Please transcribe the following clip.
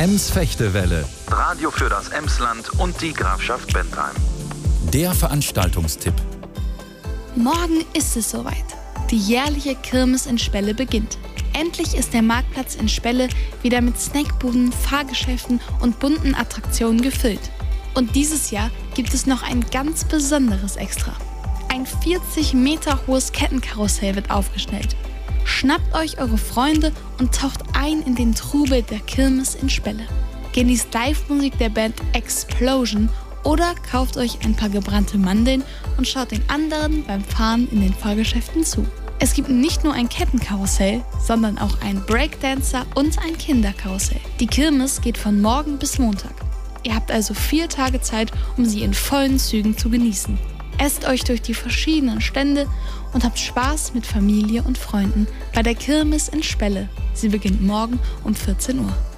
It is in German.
Ems-Fechtewelle, Radio für das Emsland und die Grafschaft Bentheim. der Veranstaltungstipp. Morgen ist es soweit. Die jährliche Kirmes in Spelle beginnt. Endlich ist der Marktplatz in Spelle wieder mit Snackbuden, Fahrgeschäften und bunten Attraktionen gefüllt. Und dieses Jahr gibt es noch ein ganz besonderes Extra. Ein 40 Meter hohes Kettenkarussell wird aufgestellt. Schnappt euch eure Freunde und taucht ein in den Trubel der Kirmes in Spelle. Genießt Live-Musik der Band Explosion oder kauft euch ein paar gebrannte Mandeln und schaut den anderen beim Fahren in den Fahrgeschäften zu. Es gibt nicht nur ein Kettenkarussell, sondern auch einen Breakdancer und ein Kinderkarussell. Die Kirmes geht von morgen bis Montag. Ihr habt also 4 Tage Zeit, um sie in vollen Zügen zu genießen. Esst euch durch die verschiedenen Stände und habt Spaß mit Familie und Freunden bei der Kirmes in Spelle. Sie beginnt morgen um 14 Uhr.